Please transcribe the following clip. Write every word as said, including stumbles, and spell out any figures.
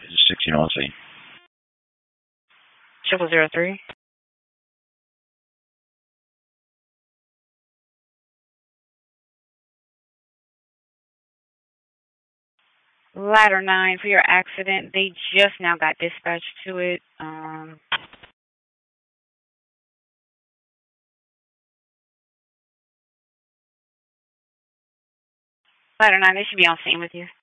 sixteen oh three. Triple zero three. Ladder nine for your accident. They just now got dispatched to it. Um, Ladder nine, they should be on scene with you.